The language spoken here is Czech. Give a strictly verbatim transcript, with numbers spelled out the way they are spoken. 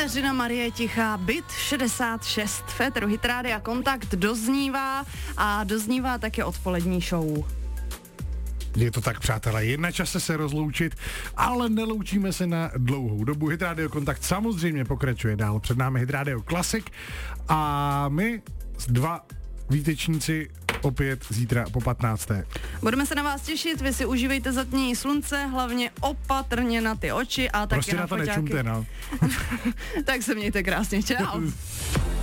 Kateřina Marie Tichá, Byt šedesát šest, Féteru Hit Rádia Kontakt doznívá a doznívá také odpolední show. Je to tak, přátelé, je na čase se rozloučit, ale neloučíme se na dlouhou dobu. Hit Radio Kontakt samozřejmě pokračuje dál. Před námi Hit Radio Classic a my dva výtečníci opět zítra po patnácté. Budeme se na vás těšit, vy si užívejte zatmění slunce, hlavně opatrně na ty oči a taky prostě na, na to foťáky. nečumte, no. Tak se mějte krásně, čau.